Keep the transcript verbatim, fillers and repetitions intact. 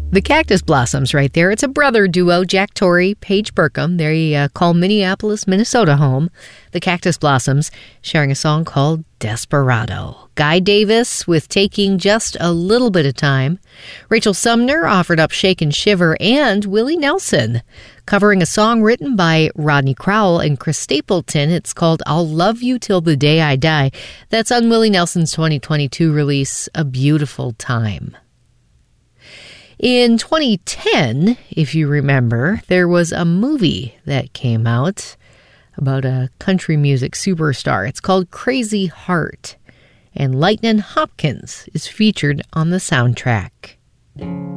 The Cactus Blossoms right there. It's a brother duo, Jack Torrey, Paige Burkham. They uh, call Minneapolis, Minnesota home. The Cactus Blossoms sharing a song called Desperado. Guy Davis with Taking Just a Little Bit of Time. Rachel Sumner offered up Shake and Shiver, and Willie Nelson covering a song written by Rodney Crowell and Chris Stapleton. It's called I'll Love You Till the Day I Die. That's on Willie Nelson's twenty twenty-two release, A Beautiful Time. In twenty ten, if you remember, there was a movie that came out about a country music superstar. It's called Crazy Heart, and Lightnin' Hopkins is featured on the soundtrack.